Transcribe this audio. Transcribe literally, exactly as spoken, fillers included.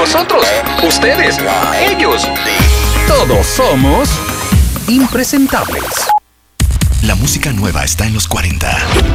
nosotros, ustedes, ellos. Todos somos impresentables. La música nueva está en los cuarenta.